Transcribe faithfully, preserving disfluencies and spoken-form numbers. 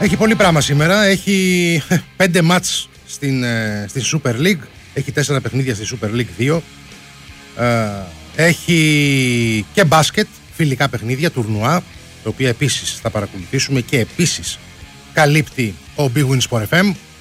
Έχει πολύ πράγμα σήμερα. Έχει πέντε μάτς στην, στην Super League. Έχει τέσσερα παιχνίδια στη Super League δύο. Έχει και μπάσκετ, φιλικά παιχνίδια, τουρνουά, το οποίο επίσης θα παρακολουθήσουμε και επίσης καλύπτει ο Big Win Sport εφ εμ.